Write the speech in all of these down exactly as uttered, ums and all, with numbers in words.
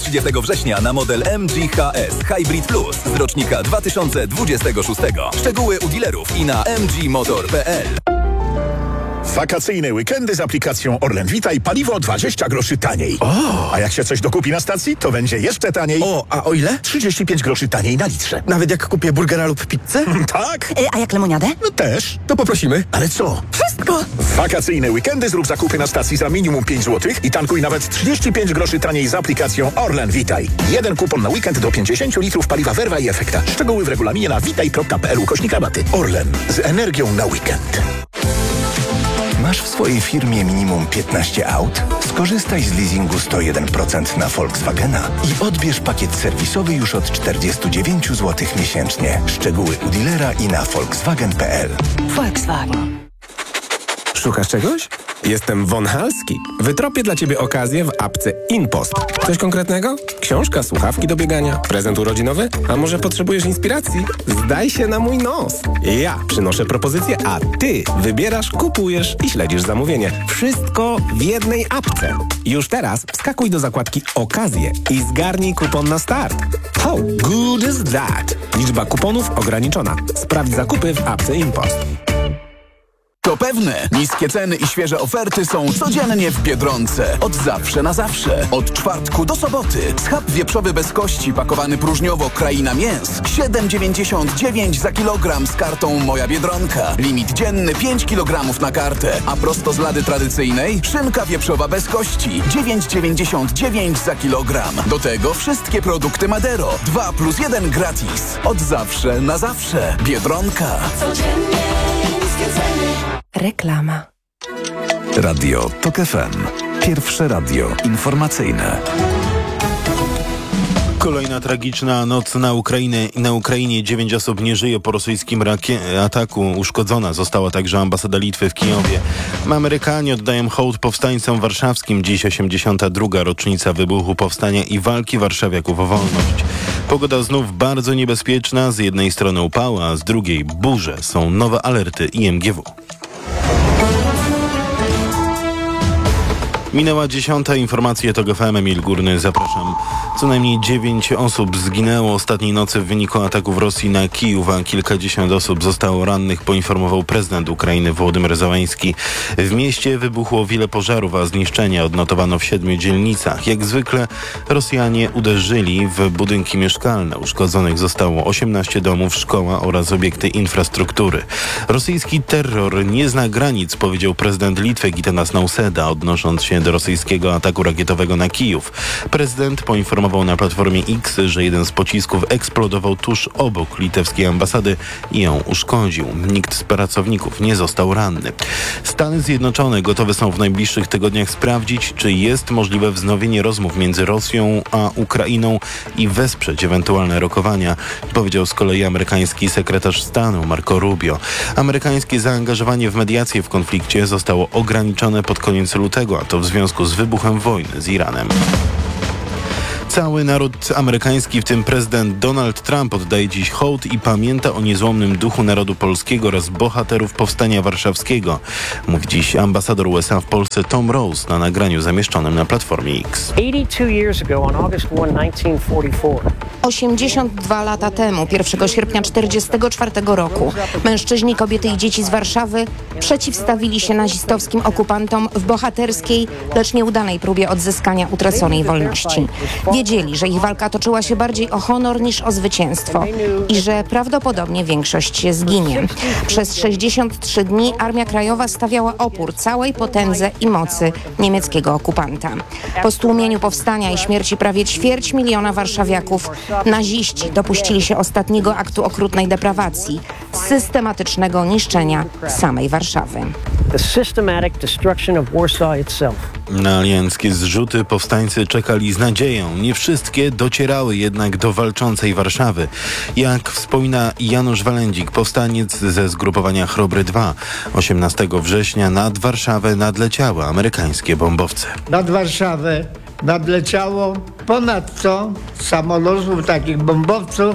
trzydziestego września na model M G H S Hybrid Plus z rocznika dwa tysiące dwudziestego szóstego. Szczegóły u dealerów i na m g motor kropka p l. Wakacyjne weekendy z aplikacją Orlen Witaj, paliwo dwadzieścia groszy taniej. O! A jak się coś dokupi na stacji, to będzie jeszcze taniej. O, a o ile? trzydzieści pięć groszy taniej na litrze. Nawet jak kupię burgera lub pizzę? Tak? E, a jak lemoniadę? No też. To poprosimy. Ale co? Wszystko! W wakacyjne weekendy zrób zakupy na stacji za minimum pięć złotych i tankuj nawet trzydzieści pięć groszy taniej z aplikacją Orlen Witaj. Jeden kupon na weekend do pięćdziesiąt litrów paliwa Verva i Efekta. Szczegóły w regulaminie na witaj kropka p l ukośnik rabaty. Orlen. Z energią na weekend. Masz w swojej firmie minimum piętnaście aut? Skorzystaj z leasingu sto jeden procent na Volkswagena i odbierz pakiet serwisowy już od czterdzieści dziewięć złotych miesięcznie. Szczegóły u dealera i na volkswagen kropka p l. Volkswagen. Szukasz czegoś? Jestem Von Halski. Wytropię dla Ciebie okazję w apce InPost. Coś konkretnego? Książka, słuchawki do biegania, prezent urodzinowy? A może potrzebujesz inspiracji? Zdaj się na mój nos. Ja przynoszę propozycję, a Ty wybierasz, kupujesz i śledzisz zamówienie. Wszystko w jednej apce. Już teraz wskakuj do zakładki Okazje i zgarnij kupon na start. How good is that? Liczba kuponów ograniczona. Sprawdź zakupy w apce InPost. To pewne, niskie ceny i świeże oferty są codziennie w Biedronce. Od zawsze na zawsze. Od czwartku do soboty. Schab wieprzowy bez kości pakowany próżniowo Kraina Mięs. siedem dziewięćdziesiąt dziewięć za kilogram z kartą Moja Biedronka. Limit dzienny pięć kilogramów na kartę. A prosto z lady tradycyjnej szynka wieprzowa bez kości. dziewięć dziewięćdziesiąt dziewięć za kilogram. Do tego wszystkie produkty Madero. dwa plus jeden gratis. Od zawsze na zawsze. Biedronka. Codziennie niskie ceny. Reklama. Radio Tok F M. Pierwsze radio informacyjne. Kolejna tragiczna noc na Ukrainie. Na Ukrainie dziewięć osób nie żyje po rosyjskim rakie- ataku. Uszkodzona została także ambasada Litwy w Kijowie. Amerykanie oddają hołd powstańcom warszawskim. Dziś osiemdziesiąta druga rocznica wybuchu powstania i walki warszawiaków o wolność. Pogoda znów bardzo niebezpieczna. Z jednej strony upały, a z drugiej burze. Są nowe alerty I M G W. Minęła dziesiąta, informacje Tok F M, Emil Górny, zapraszam. Co najmniej dziewięć osób zginęło ostatniej nocy w wyniku ataków Rosji na Kijów, a kilkadziesiąt osób zostało rannych, poinformował prezydent Ukrainy Wołodymyr Zełański. W mieście wybuchło wiele pożarów, a zniszczenia odnotowano w siedmiu dzielnicach. Jak zwykle Rosjanie uderzyli w budynki mieszkalne. Uszkodzonych zostało osiemnaście domów, szkoła oraz obiekty infrastruktury. Rosyjski terror nie zna granic, powiedział prezydent Litwy Gitanas Nauseda, odnosząc się do rosyjskiego ataku rakietowego na Kijów. Prezydent poinformował na platformie X, że jeden z pocisków eksplodował tuż obok litewskiej ambasady i ją uszkodził. Nikt z pracowników nie został ranny. Stany Zjednoczone gotowe są w najbliższych tygodniach sprawdzić, czy jest możliwe wznowienie rozmów między Rosją a Ukrainą i wesprzeć ewentualne rokowania, powiedział z kolei amerykański sekretarz stanu Marco Rubio. Amerykańskie zaangażowanie w mediację w konflikcie zostało ograniczone pod koniec lutego, a to w związku z wybuchem wojny z Iranem. Cały naród amerykański, w tym prezydent Donald Trump, oddaje dziś hołd i pamięta o niezłomnym duchu narodu polskiego oraz bohaterów Powstania Warszawskiego. Mówi dziś ambasador U S A w Polsce Tom Rose na nagraniu zamieszczonym na platformie X. osiemdziesiąt dwa lata temu, pierwszego sierpnia tysiąc dziewięćset czterdziestego czwartego roku, mężczyźni, kobiety i dzieci z Warszawy przeciwstawili się nazistowskim okupantom w bohaterskiej, lecz nieudanej próbie odzyskania utraconej wolności. Wiedzieli, że ich walka toczyła się bardziej o honor niż o zwycięstwo i że prawdopodobnie większość się zginie. Przez sześćdziesiąt trzy dni Armia Krajowa stawiała opór całej potędze i mocy niemieckiego okupanta. Po stłumieniu powstania i śmierci prawie ćwierć miliona warszawiaków naziści dopuścili się ostatniego aktu okrutnej deprawacji, systematycznego niszczenia samej Warszawy. The systematic destruction of Warsaw itself. Na alianckie zrzuty powstańcy czekali z nadzieją. Nie wszystkie docierały jednak do walczącej Warszawy. Jak wspomina Janusz Walędzik, powstaniec ze zgrupowania Chrobry dwa. osiemnastego września nad Warszawę nadleciały amerykańskie bombowce. Nad Warszawę nadleciało ponadto samolotów, takich bombowców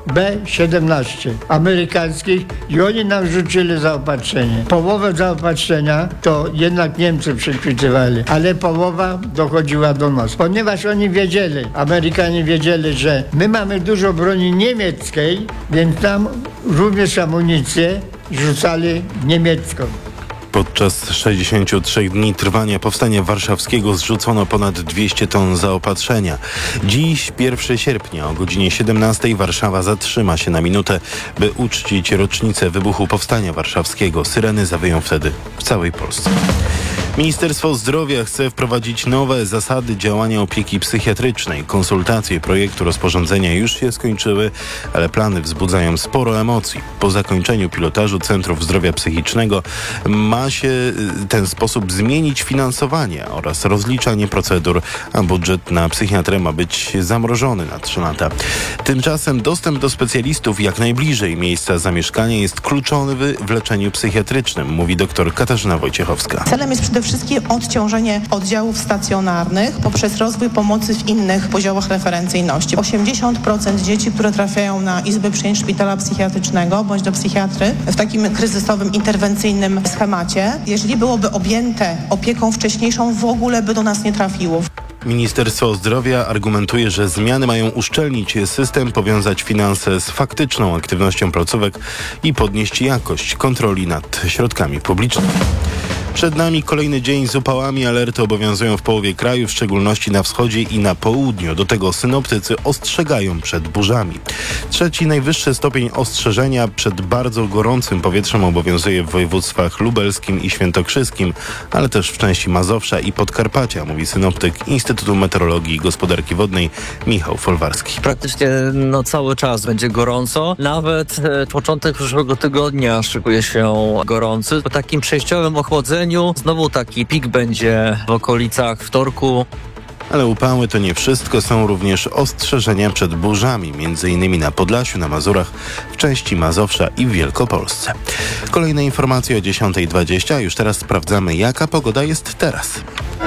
B siedemnaście amerykańskich i oni nam rzucili zaopatrzenie. Połowę zaopatrzenia to jednak Niemcy przechwytywali, ale połowa dochodziła do nas. Ponieważ oni wiedzieli, Amerykanie wiedzieli, że my mamy dużo broni niemieckiej, więc nam również amunicję rzucali niemiecką. Podczas sześćdziesięciu trzech dni trwania powstania warszawskiego zrzucono ponad dwieście ton zaopatrzenia. Dziś, pierwszego sierpnia o godzinie siedemnastej Warszawa zatrzyma się na minutę, by uczcić rocznicę wybuchu powstania warszawskiego. Syreny zawyją wtedy w całej Polsce. Ministerstwo Zdrowia chce wprowadzić nowe zasady działania opieki psychiatrycznej. Konsultacje projektu rozporządzenia już się skończyły, ale plany wzbudzają sporo emocji. Po zakończeniu pilotażu Centrów Zdrowia Psychicznego ma się ten sposób zmienić finansowanie oraz rozliczanie procedur, a budżet na psychiatrę ma być zamrożony na trzy lata. Tymczasem dostęp do specjalistów jak najbliżej miejsca zamieszkania jest kluczowy w leczeniu psychiatrycznym, mówi dr Katarzyna Wojciechowska. Celem jest przede wszystkim odciążenie oddziałów stacjonarnych poprzez rozwój pomocy w innych poziomach referencyjności. osiemdziesiąt procent dzieci, które trafiają na izby przyjęć szpitala psychiatrycznego bądź do psychiatry w takim kryzysowym, interwencyjnym schemacie, jeżeli byłoby objęte opieką wcześniejszą, w ogóle by do nas nie trafiło. Ministerstwo Zdrowia argumentuje, że zmiany mają uszczelnić system, powiązać finanse z faktyczną aktywnością placówek i podnieść jakość kontroli nad środkami publicznymi. Przed nami kolejny dzień z upałami. Alerty obowiązują w połowie kraju, w szczególności na wschodzie i na południu. Do tego synoptycy ostrzegają przed burzami. Trzeci najwyższy stopień ostrzeżenia przed bardzo gorącym powietrzem obowiązuje w województwach lubelskim i świętokrzyskim, ale też w części Mazowsza i Podkarpacia, mówi synoptyk Instytutu Meteorologii i Gospodarki Wodnej Michał Folwarski. Praktycznie no, cały czas będzie gorąco. Nawet e, początek przyszłego tygodnia szykuje się gorący. Po takim przejściowym ochłodzeniu znowu taki pik będzie w okolicach wtorku. Ale upały to nie wszystko, są również ostrzeżenia przed burzami, między innymi na Podlasiu, na Mazurach, w części Mazowsza i w Wielkopolsce. Kolejne informacje o dziesiąta dwadzieścia, już teraz sprawdzamy, jaka pogoda jest teraz.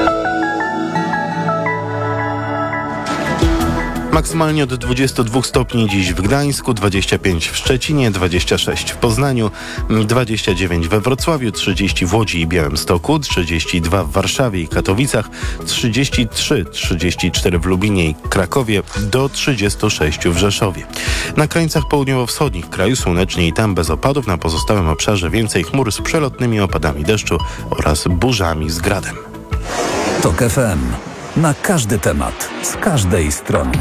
Maksymalnie od dwudziestu dwóch stopni dziś w Gdańsku, dwadzieścia pięć w Szczecinie, dwadzieścia sześć w Poznaniu, dwadzieścia dziewięć we Wrocławiu, trzydzieści w Łodzi i Białymstoku, trzydzieści dwa w Warszawie i Katowicach, trzydzieści trzy, trzydzieści cztery w Lublinie i Krakowie, do trzydziestu sześciu w Rzeszowie. Na krańcach południowo-wschodnich kraju słonecznie i tam bez opadów, na pozostałym obszarze więcej chmur z przelotnymi opadami deszczu oraz burzami z gradem. Tok F M. Na każdy temat, z każdej strony.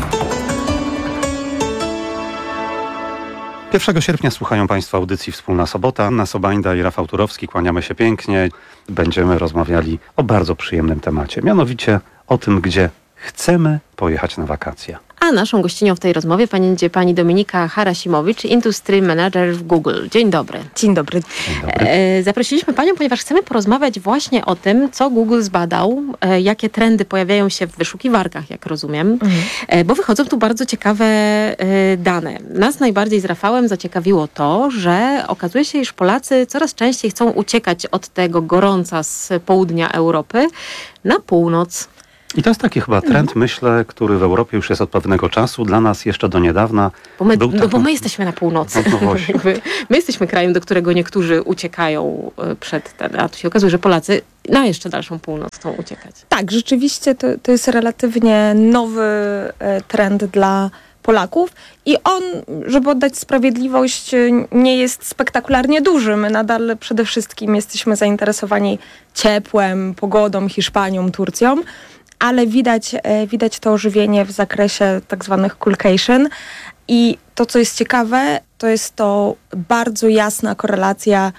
pierwszego sierpnia słuchają Państwo audycji Wspólna Sobota. Anna Sobańda i Rafał Turowski. Kłaniamy się pięknie. Będziemy rozmawiali o bardzo przyjemnym temacie. Mianowicie o tym, gdzie chcemy pojechać na wakacje. A naszą gościnią w tej rozmowie będzie pani Dominika Harasimowicz, Industry Manager w Google. Dzień dobry. Dzień dobry. Dzień dobry. E, zaprosiliśmy panią, ponieważ chcemy porozmawiać właśnie o tym, co Google zbadał, e, jakie trendy pojawiają się w wyszukiwarkach, jak rozumiem, mhm. e, bo wychodzą tu bardzo ciekawe e, dane. Nas najbardziej z Rafałem zaciekawiło to, że okazuje się, iż Polacy coraz częściej chcą uciekać od tego gorąca z południa Europy na północ. I to jest taki chyba trend, myślę, który w Europie już jest od pewnego czasu. Dla nas jeszcze do niedawna bo my, był no taką... bo my jesteśmy na północy. No, no my jesteśmy krajem, do którego niektórzy uciekają przed ten, a tu się okazuje, że Polacy na jeszcze dalszą północ chcą uciekać. Tak, rzeczywiście to, to jest relatywnie nowy e, trend dla Polaków i on, żeby oddać sprawiedliwość, nie jest spektakularnie duży. My nadal przede wszystkim jesteśmy zainteresowani ciepłem, pogodą, Hiszpanią, Turcją, ale widać, widać to ożywienie w zakresie tak zwanych coolcation i to, co jest ciekawe, to jest to bardzo jasna korelacja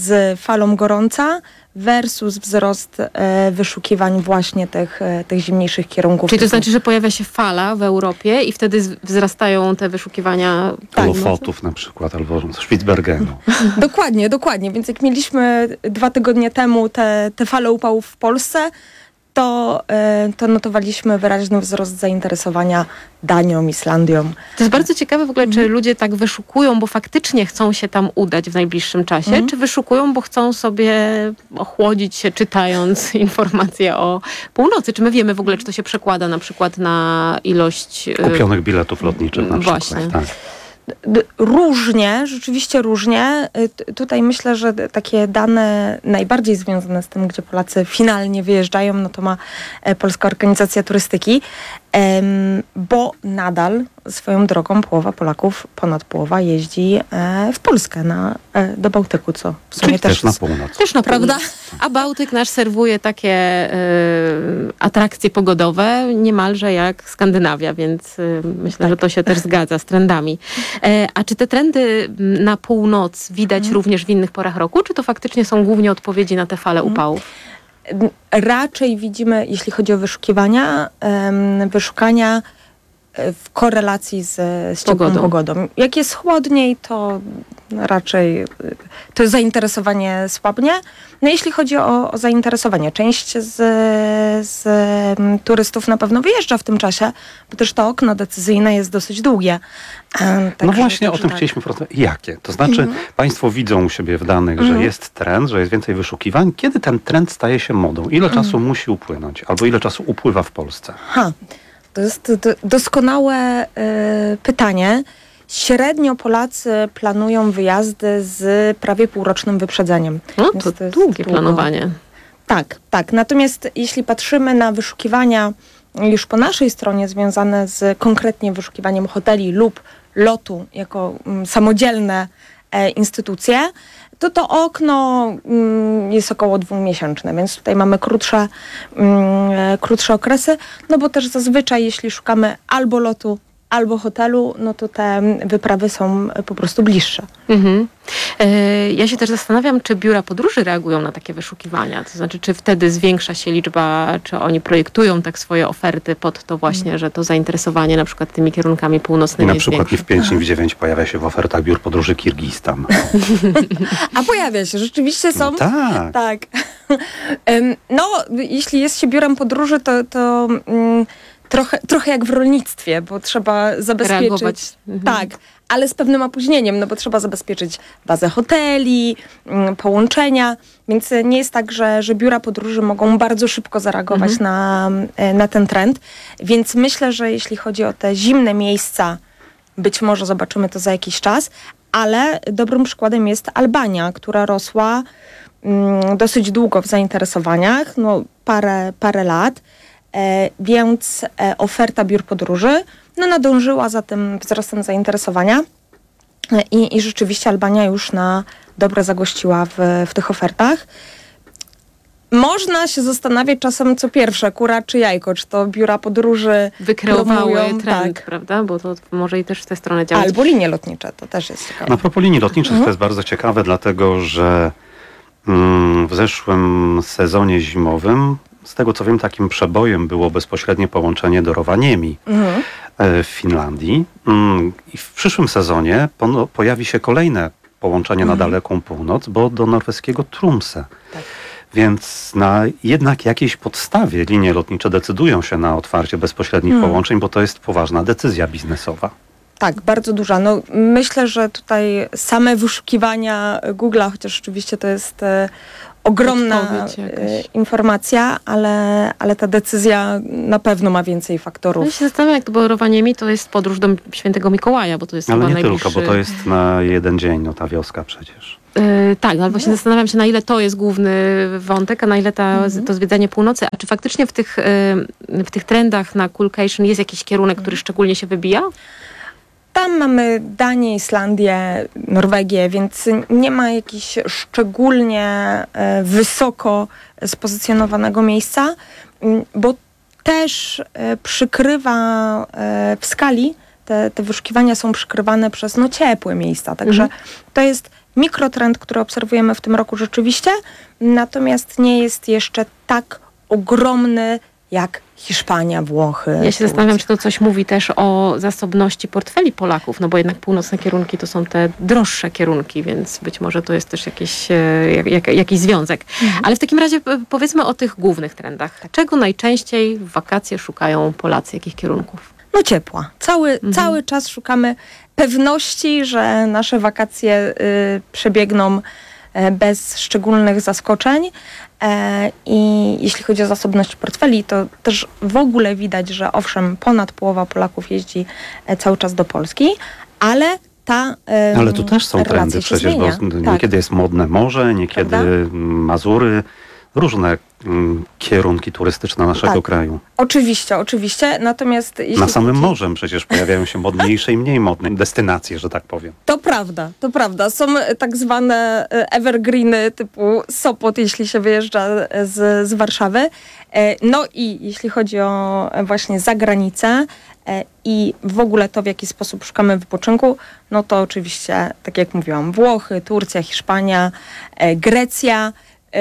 z falą gorąca versus wzrost e, wyszukiwań właśnie tych, e, tych zimniejszych kierunków. Czyli to znaczy, że pojawia się fala w Europie i wtedy z, wzrastają te wyszukiwania... Lofotów na przykład, albo Spitsbergenu. Dokładnie, dokładnie. Więc jak mieliśmy dwa tygodnie temu te, te fale upałów w Polsce, to, to notowaliśmy wyraźny wzrost zainteresowania Danią, Islandią. To jest bardzo ciekawe w ogóle, czy ludzie tak wyszukują, bo faktycznie chcą się tam udać w najbliższym czasie, mm. czy wyszukują, bo chcą sobie ochłodzić się czytając informacje o północy. Czy my wiemy w ogóle, czy to się przekłada na przykład na ilość... Kupionych biletów lotniczych na Właśnie. przykład. Tak. Różnie, rzeczywiście różnie. Tutaj myślę, że takie dane najbardziej związane z tym, gdzie Polacy finalnie wyjeżdżają, no to ma Polska Organizacja Turystyki, bo nadal swoją drogą połowa Polaków, ponad połowa jeździ w Polskę na, do Bałtyku, co w sumie Czyli też, też na północ. Też na Prawda? północ. A Bałtyk nasz serwuje takie y, atrakcje pogodowe niemalże jak Skandynawia, więc y, myślę, tak. że to się też zgadza z trendami. E, a czy te trendy na północ widać hmm. również w innych porach roku, czy to faktycznie są głównie odpowiedzi na te fale hmm. upałów? Raczej widzimy, jeśli chodzi o wyszukiwania, um, wyszukania w korelacji z, z ciepłą pogodą. pogodą. Jak jest chłodniej, to raczej to zainteresowanie słabnie. No jeśli chodzi o, o zainteresowanie, część z, z turystów na pewno wyjeżdża w tym czasie, bo też to okno decyzyjne jest dosyć długie. Um, no właśnie o tym tak. chcieliśmy porozmawiać. Jakie? To znaczy mhm. Państwo widzą u siebie w danych, mhm. że jest trend, że jest więcej wyszukiwań. Kiedy ten trend staje się modą? Ile czasu mhm. musi upłynąć? Albo ile czasu upływa w Polsce? Ha. To jest doskonałe y, pytanie. Średnio Polacy planują wyjazdy z prawie półrocznym wyprzedzeniem. No to, to długie długo. planowanie. Tak, tak. Natomiast jeśli patrzymy na wyszukiwania już po naszej stronie związane z konkretnie wyszukiwaniem hoteli lub lotu jako um, samodzielne e, instytucje, to to okno mm, jest około dwumiesięczne, więc tutaj mamy krótsze, mm, krótsze okresy, no bo też zazwyczaj jeśli szukamy albo lotu, albo hotelu, no to te wyprawy są po prostu bliższe. Mhm. E, ja się też zastanawiam, czy biura podróży reagują na takie wyszukiwania, to znaczy, czy wtedy zwiększa się liczba, czy oni projektują tak swoje oferty pod to właśnie, mhm. że to zainteresowanie na przykład tymi kierunkami północnymi I na przykład nie w pięć, nie w dziewięć pojawia się w ofertach biur podróży Kirgistan. A pojawia się, rzeczywiście są. No tak. tak. No, jeśli jest się biurem podróży, to, to um, Trochę, trochę jak w rolnictwie, bo trzeba zabezpieczyć... Reagować. Tak, ale z pewnym opóźnieniem, no bo trzeba zabezpieczyć bazę hoteli, połączenia, więc nie jest tak, że, że biura podróży mogą bardzo szybko zareagować mhm. na, na ten trend. Więc myślę, że jeśli chodzi o te zimne miejsca, być może zobaczymy to za jakiś czas, ale dobrym przykładem jest Albania, która rosła mm, dosyć długo w zainteresowaniach, no parę, parę lat. E, więc e, oferta biur podróży no, nadążyła za tym wzrostem zainteresowania e, i, i rzeczywiście Albania już na dobre zagościła w, w tych ofertach. Można się zastanawiać czasem, co pierwsze, kura czy jajko, czy to biura podróży wykreowały promują, trend, tak. prawda? Bo to może i też w tę stronę działać. Albo linie lotnicze, to też jest ciekawe. Na propos linii lotniczych mhm. to jest bardzo ciekawe, dlatego że mm, w zeszłym sezonie zimowym z tego co wiem, takim przebojem było bezpośrednie połączenie do Rovaniemi mhm. w Finlandii. I w przyszłym sezonie po, pojawi się kolejne połączenie mhm. na daleką północ, bo do norweskiego Tromsø. Tak. Więc na jednak jakiejś podstawie linie lotnicze decydują się na otwarcie bezpośrednich mhm. połączeń, bo to jest poważna decyzja biznesowa. Tak, bardzo duża. No, myślę, że tutaj same wyszukiwania Google'a, chociaż oczywiście to jest e, ogromna e, informacja, ale, ale ta decyzja na pewno ma więcej faktorów. Ja się zastanawiam, jak to było Rovaniemi, to jest podróż do Świętego Mikołaja, bo to jest ale chyba nie najbliższy... tylko, bo to jest na jeden dzień, no ta wioska przecież. Yy, tak, no właśnie no. zastanawiam się, na ile to jest główny wątek, a na ile ta, mhm. to zwiedzanie północy. A czy faktycznie w tych, yy, w tych trendach na Coolcation jest jakiś kierunek, który szczególnie się wybija? Tam mamy Danię, Islandię, Norwegię, więc nie ma jakichś szczególnie e, wysoko spozycjonowanego miejsca, bo też e, przykrywa e, w skali, te, te wyszukiwania są przykrywane przez no, ciepłe miejsca, także mhm. to jest mikrotrend, który obserwujemy w tym roku rzeczywiście, natomiast nie jest jeszcze tak ogromny jak Hiszpania, Włochy. Ja się zastanawiam, czy to coś mówi też o zasobności portfeli Polaków, no bo jednak północne kierunki to są te droższe kierunki, więc być może to jest też jakiś, jak, jak, jakiś związek. Mhm. Ale w takim razie powiedzmy o tych głównych trendach. Czego najczęściej w wakacje szukają Polacy? Jakich kierunków? No ciepła. Cały, mhm. cały czas szukamy pewności, że nasze wakacje y, przebiegną bez szczególnych zaskoczeń. I jeśli chodzi o zasobność portfeli, to też w ogóle widać, że owszem, ponad połowa Polaków jeździ cały czas do Polski, ale ta Ale tu też są trendy przecież, bo tak. niekiedy jest modne morze, niekiedy Prawda? Mazury, różne mm, kierunki turystyczne naszego tak. kraju. Oczywiście, oczywiście, natomiast... Jeśli Na samym chodzi... morzem przecież pojawiają się modniejsze i mniej modne destynacje, że tak powiem. To prawda, to prawda. Są tak zwane evergreeny typu Sopot, jeśli się wyjeżdża z, z Warszawy. No i jeśli chodzi o właśnie zagranicę i w ogóle to, w jaki sposób szukamy wypoczynku, no to oczywiście, tak jak mówiłam, Włochy, Turcja, Hiszpania, Grecja,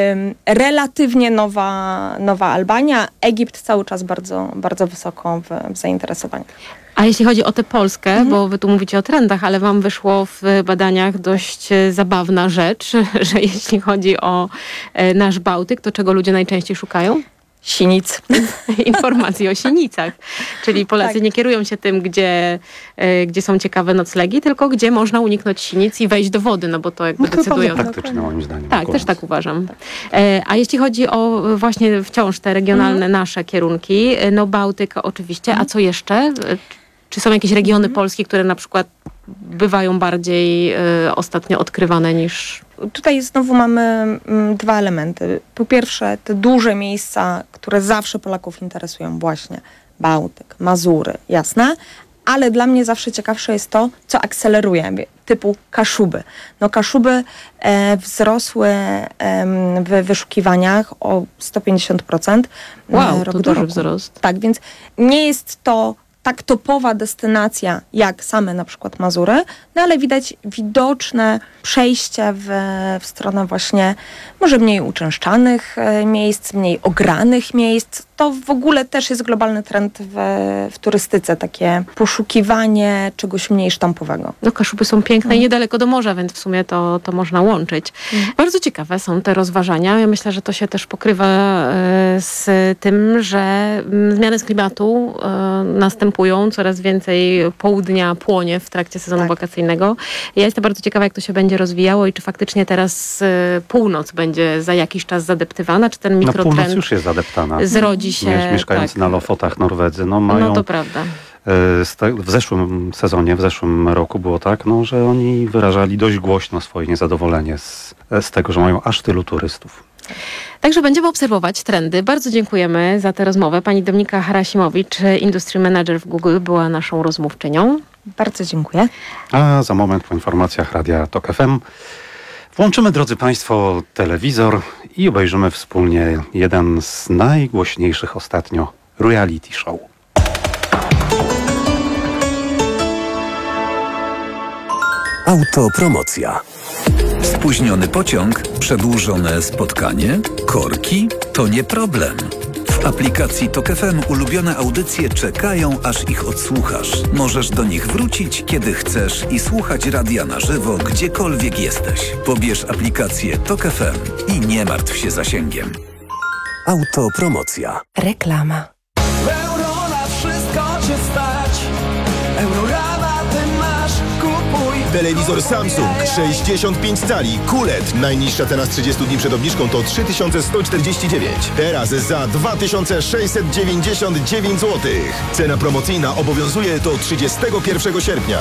relatywnie nowa, nowa Albania, Egipt cały czas bardzo, bardzo wysoko w, w zainteresowaniu. A jeśli chodzi o tę Polskę, mhm. bo wy tu mówicie o trendach, ale wam wyszło w badaniach dość zabawna rzecz, że jeśli chodzi o nasz Bałtyk, to czego ludzie najczęściej szukają? Sinic. Informacji o sinicach. Czyli Polacy tak. nie kierują się tym, gdzie, y, gdzie są ciekawe noclegi, tylko gdzie można uniknąć sinic i wejść do wody, no bo to jakby no to decyduje. To praktyczne moim zdaniem. Tak, też tak uważam. Tak. E, a jeśli chodzi o właśnie wciąż te regionalne mm. nasze kierunki, no Bałtyk oczywiście, mm. a co jeszcze? Czy są jakieś regiony mm. Polski, które na przykład bywają bardziej y, ostatnio odkrywane niż... Tutaj znowu mamy mm, dwa elementy. Po pierwsze, te duże miejsca, które zawsze Polaków interesują, właśnie Bałtyk, Mazury, jasne, ale dla mnie zawsze ciekawsze jest to, co akceleruje, typu Kaszuby. No Kaszuby e, wzrosły e, w wyszukiwaniach o sto pięćdziesiąt procent. Wow, rok to do duży roku. wzrost. Tak, więc nie jest to tak topowa destynacja, jak same na przykład Mazury, no ale widać widoczne przejście w, w stronę właśnie może mniej uczęszczanych miejsc, mniej ogranych miejsc. To w ogóle też jest globalny trend w, w turystyce, takie poszukiwanie czegoś mniej sztampowego. No Kaszuby są piękne mm. i niedaleko do morza, więc w sumie to, to można łączyć. Mm. Bardzo ciekawe są te rozważania. Ja myślę, że to się też pokrywa e, z tym, że zmiany z klimatu e, następują, coraz więcej południa płonie w trakcie sezonu tak. wakacyjnego. Ja jestem bardzo ciekawa, jak to się będzie rozwijało i czy faktycznie teraz e, północ będzie za jakiś czas zadeptywana, czy ten mikrotrend... No północ już jest zadeptana. Zrodzi się, Mieszkający tak. na Lofotach Norwedzy, no mają... No to prawda. W zeszłym sezonie, w zeszłym roku było tak, no, że oni wyrażali dość głośno swoje niezadowolenie z, z tego, że mają aż tylu turystów. Także będziemy obserwować trendy. Bardzo dziękujemy za tę rozmowę. Pani Dominika Harasimowicz, Industry Manager w Google, była naszą rozmówczynią. Bardzo dziękuję. A za moment po informacjach Radia Tok F M włączymy, drodzy Państwo, telewizor i obejrzymy wspólnie jeden z najgłośniejszych ostatnio reality show. Autopromocja. Spóźniony pociąg, przedłużone spotkanie, korki to nie problem. W aplikacji Tok F M ulubione audycje czekają, aż ich odsłuchasz. Możesz do nich wrócić, kiedy chcesz i słuchać radia na żywo, gdziekolwiek jesteś. Pobierz aplikację Tok F M i nie martw się zasięgiem. Autopromocja. Reklama. Euro na wszystko cię stać. Eurorabaty masz, kupuj. Telewizor Samsung sześćdziesiąt pięć cali Q L E D. Najniższa cena z trzydziestu dni przed obniżką to trzy tysiące sto czterdzieści dziewięć. Teraz za dwa tysiące sześćset dziewięćdziesiąt dziewięć złotych. Cena promocyjna obowiązuje do trzydziestego pierwszego sierpnia.